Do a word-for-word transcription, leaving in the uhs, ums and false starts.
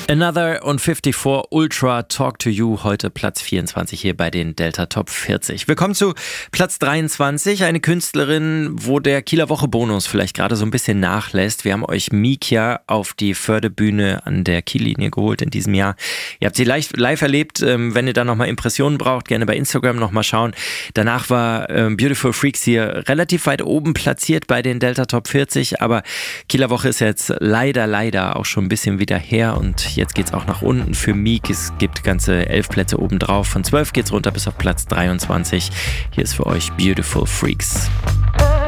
Another und fünfundfünfzig Ultra Talk to You, heute Platz vierundzwanzig hier bei den Delta Top vierzig. Wir kommen zu Platz dreiundzwanzig, eine Künstlerin, wo der Kieler Woche Bonus vielleicht gerade so ein bisschen nachlässt. Wir haben euch Mikia auf die Förderbühne an der Kiellinie geholt in diesem Jahr. Ihr habt sie live, live erlebt, wenn ihr da nochmal Impressionen braucht, gerne bei Instagram nochmal schauen. Danach war ähm, Beautiful Freaks hier relativ weit oben platziert bei den Delta Top vierzig, aber Kieler Woche ist jetzt leider, leider auch schon ein bisschen wieder her und jetzt geht's auch nach unten für Meek. Es gibt ganze elf Plätze oben drauf. Von zwölf geht's runter bis auf Platz dreiundzwanzig. Hier ist für euch Beautiful Freaks.